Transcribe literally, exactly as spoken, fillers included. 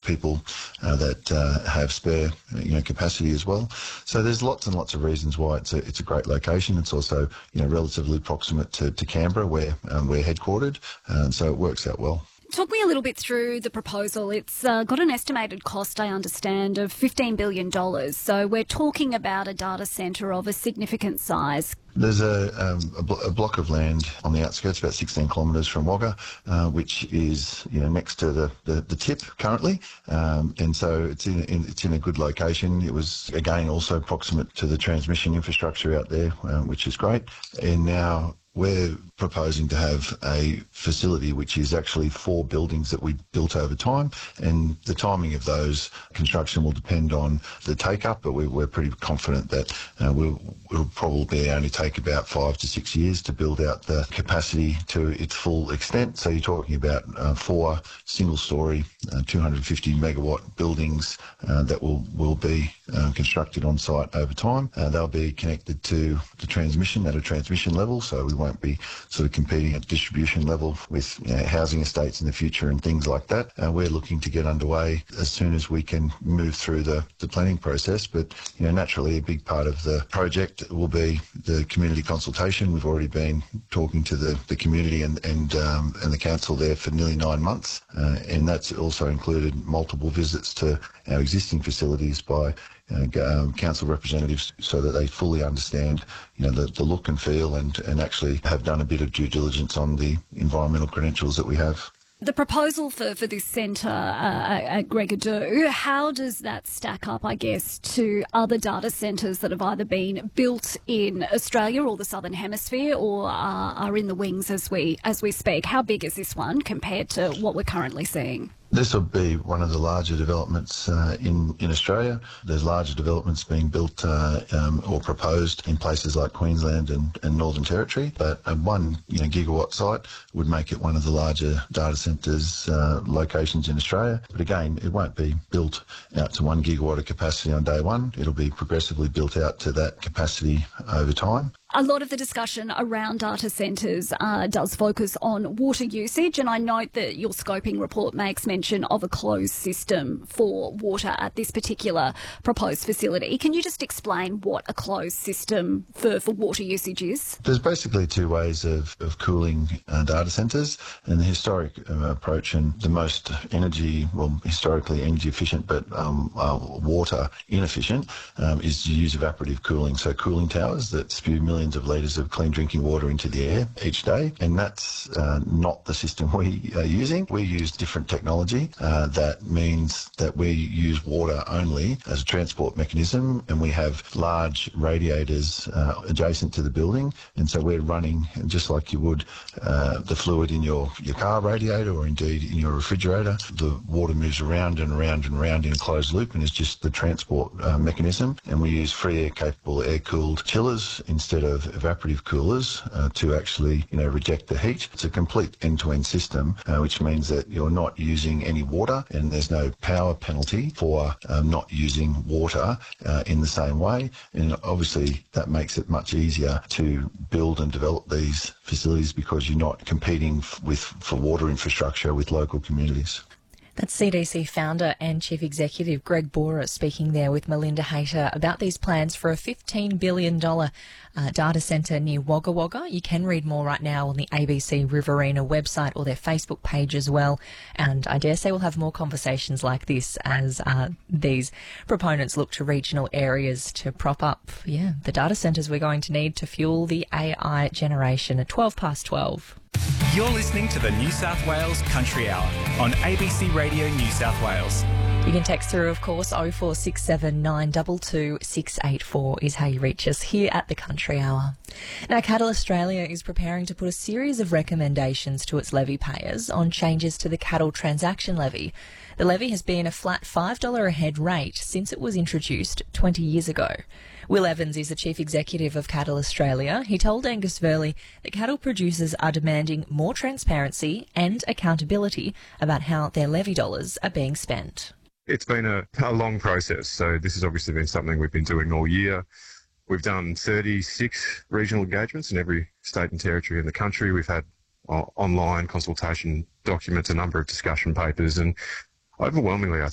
people uh, that uh, have spare, you know, capacity as well. So there's lots and lots of reasons why it's a, it's a great location. It's also, you know, relatively proximate to, to Canberra, where um, we're headquartered, and so it works out well. Talk me a little bit through the proposal. It's uh, got an estimated cost, I understand, of fifteen billion dollars. So we're talking about a data centre of a significant size. There's a, um, a, blo- a block of land on the outskirts, about sixteen kilometres from Wagga, uh, which is, you know, next to the, the, the tip currently, um, and so it's in, in it's in a good location. It was again also proximate to the transmission infrastructure out there, uh, which is great. And now we're proposing to have a facility which is actually four buildings that we built over time, and the timing of those construction will depend on the take-up, but we, we're pretty confident that uh, we'll, we'll probably only take about five to six years to build out the capacity to its full extent. So you're talking about uh, four single-storey, uh, two hundred fifty megawatt buildings uh, that will, will be uh, constructed on site over time. Uh, they'll be connected to the transmission at a transmission level, so we won't be sort of competing at distribution level with, you know, housing estates in the future and things like that. Uh, we're looking to get underway as soon as we can move through the, the planning process, but, you know, naturally a big part of the project will be the community consultation. We've already been talking to the, the community and and, um, and the council there for nearly nine months, uh, and that's also included multiple visits to our existing facilities by Uh, um, council representatives, so that they fully understand, you know, the, the look and feel, and, and actually have done a bit of due diligence on the environmental credentials that we have. The proposal for, for this centre uh, at Gregadoo, how does that stack up, I guess, to other data centres that have either been built in Australia or the Southern Hemisphere, or are, are in the wings as we as we speak? How big is this one compared to what we're currently seeing? This will be one of the larger developments uh, in, in Australia. There's larger developments being built uh, um, or proposed in places like Queensland and, and Northern Territory, but a one you know, gigawatt site would make it one of the larger data centres uh, locations in Australia. But again, it won't be built out to one gigawatt of capacity on day one. It'll be progressively built out to that capacity over time. A lot of the discussion around data centres uh, does focus on water usage, and I note that your scoping report makes mention of a closed system for water at this particular proposed facility. Can you just explain what a closed system for, for water usage is? There's basically two ways of, of cooling uh, data centres, and the historic uh, approach and the most energy, well, historically energy efficient, but um, uh, water inefficient, um, is to use evaporative cooling, so cooling towers that spew millions of litres of clean drinking water into the air each day, and that's uh, not the system we are using. We use different technology. Uh, that means that we use water only as a transport mechanism, and we have large radiators uh, adjacent to the building, and so we're running just like you would uh, the fluid in your, your car radiator, or indeed in your refrigerator. The water moves around and around and around in a closed loop and is just the transport uh, mechanism, and we use free air capable air cooled chillers instead of evaporative coolers uh, to actually, you know, reject the heat. It's a complete end-to-end system, uh, which means that you're not using any water, and there's no power penalty for um, not using water uh, in the same way. And obviously that makes it much easier to build and develop these facilities, because you're not competing f- with for water infrastructure with local communities. That's C D C founder and Chief Executive Greg Borer speaking there with Melinda Hayter about these plans for a fifteen billion dollars uh, data centre near Wagga Wagga. You can read more right now on the A B C Riverina website or their Facebook page as well. And I dare say we'll have more conversations like this as uh, these proponents look to regional areas to prop up, yeah, the data centres we're going to need to fuel the A I generation at twelve past twelve. You're listening to the New South Wales Country Hour on A B C Radio New South Wales. You can text through, of course, oh four six seven nine two two six eight four is how you reach us here at the Country Hour. Now, Cattle Australia is preparing to put a series of recommendations to its levy payers on changes to the cattle transaction levy. The levy has been a flat five dollars a head rate since it was introduced twenty years ago. Will Evans is the Chief Executive of Cattle Australia. He told Angus Verley that cattle producers are demanding more transparency and accountability about how their levy dollars are being spent. It's been a, a long process, so this has obviously been something we've been doing all year. We've done thirty-six regional engagements in every state and territory in the country. We've had uh, online consultation documents, a number of discussion papers, and overwhelmingly, I